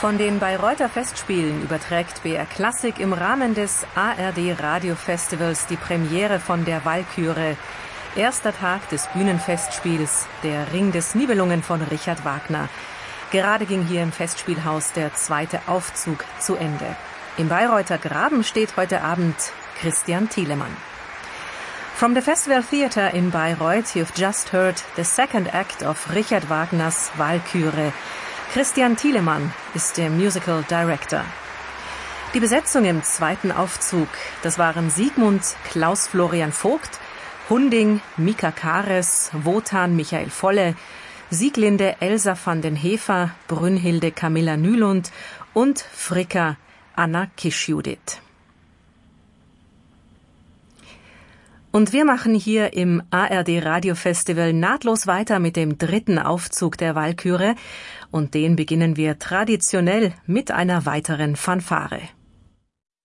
Von den Bayreuther Festspielen überträgt BR Klassik im Rahmen des ARD Radiofestivals die Premiere von der Walküre. Erster Tag des Bühnenfestspiels, der Ring des Nibelungen von Richard Wagner. Gerade ging hier im Festspielhaus der zweite Aufzug zu Ende. Im Bayreuther Graben steht heute Abend Christian Thielemann. From the Festival Theatre in Bayreuth, you've just heard the second act of Richard Wagners Walküre. Christian Thielemann ist der Musical Director. Die Besetzung im zweiten Aufzug, das waren Siegmund Klaus Florian Vogt, Hunding Mika Kares, Wotan Michael Volle, Sieglinde Elsa van den Hefer, Brünnhilde Camilla Nylund und Fricka Anna Kischjudith. Und wir machen hier im ARD Radiofestival nahtlos weiter mit dem dritten Aufzug der Walküre und den beginnen wir traditionell mit einer weiteren Fanfare.